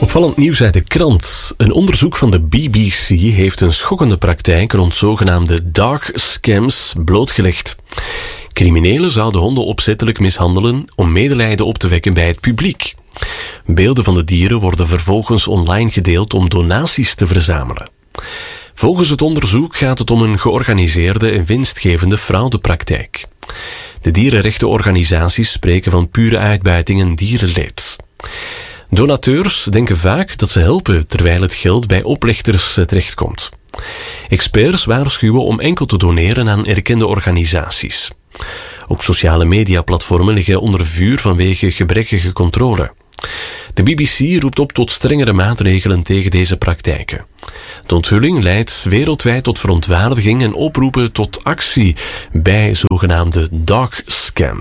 Opvallend nieuws uit de krant. Een onderzoek van de BBC heeft een schokkende praktijk rond zogenaamde dog scams blootgelegd. Criminelen zouden honden opzettelijk mishandelen om medelijden op te wekken bij het publiek. Beelden van de dieren worden vervolgens online gedeeld om donaties te verzamelen. Volgens het onderzoek gaat het om een georganiseerde en winstgevende fraudepraktijk. De dierenrechtenorganisaties spreken van pure uitbuiting en dierenleed. Donateurs denken vaak dat ze helpen terwijl het geld bij oplichters terechtkomt. Experts waarschuwen om enkel te doneren aan erkende organisaties. Ook sociale mediaplatformen liggen onder vuur vanwege gebrekkige controle. De BBC roept op tot strengere maatregelen tegen deze praktijken. De onthulling leidt wereldwijd tot verontwaardiging en oproepen tot actie bij zogenaamde dog scams.